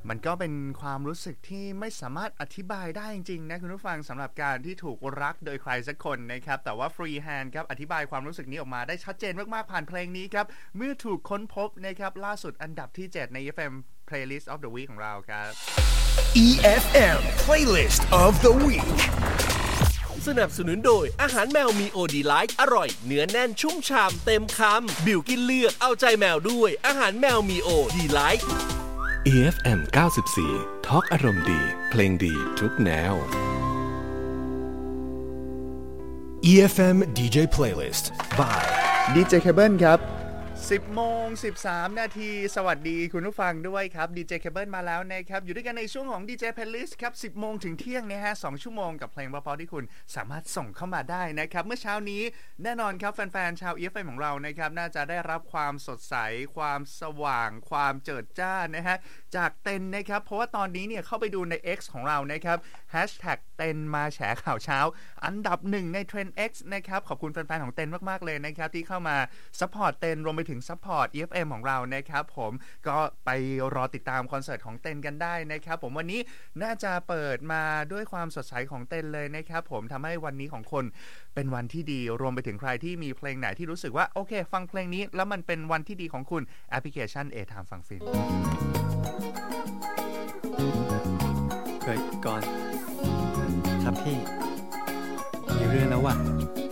มันก็เป็นความรู้สึกที่ไม่สามารถอธิบายได้จริงๆนะคุณผู้ฟังสำหรับการที่ถูกรักโดยใครสักคนนะครับแต่ว่า Free Hand ครับอธิบายความรู้สึกนี้ออกมาได้ชัดเจนมากๆผ่านเพลงนี้ครับเมื่อถูกค้นพบนะครับล่าสุดอันดับที่ 7 ใน EFM Playlist of the Week ของเราครับ EFM Playlist of the Week สนับสนุนโดยอาหารแมวมีโอดีไลท์อร่อยเนื้อแน่นชุ่มฉ่ำเต็มคำบิวกินเลือกเอาใจแมวด้วยอาหารแมวมีโอดีไลท์ EFM 94ทอล์กอารมณ์ดีเพลงดีทุกแนว EFM DJ Playlist by DJ Cable ครับ10:13 นาทีสวัสดีคุณผู้ฟังด้วยครับ DJ Cable มาแล้วนะครับอยู่ด้วยกันในช่วงของ DJ Playlist ครับ 10 โมงถึงเที่ยงนะฮะ2ชั่วโมงกับเพลงเพราะๆที่คุณสามารถส่งเข้ามาได้นะครับเมื่อเช้านี้แน่นอนครับแฟนๆชาว EFM ของเรานะครับน่าจะได้รับความสดใสความสว่างความเจิดจ้านะฮะจากเต็นนะครับเพราะว่าตอนนี้เนี่ยเข้าไปดูใน X ของเรานะครับ #เต็นมาแฉข่าวเช้าอันดับ1ในเทรนด์ X นะครับขอบคุณแฟนๆของเต็นมากๆเลยนะครับที่เข้ามาซัพพอร์ตเต็นรวมไปถึงซัพพอร์ต EFM ของเรานะครับผมก็ไปรอติดตามคอนเสิร์ตของเต็นกันได้นะครับผมวันนี้น่าจะเปิดมาด้วยความสดใสของเต็นเลยนะครับผมทำให้วันนี้ของคนเป็นวันที่ดีรวมไปถึงใครที่มีเพลงไหนที่รู้สึกว่าโอเคฟังเพลงนี้แล้วมันเป็นวันที่ดีของคุณแอปพลิเคชัน A-Time ฟังฟินเฮ้ยก่อนครับพี่มีเรื่องแล้วว่ะ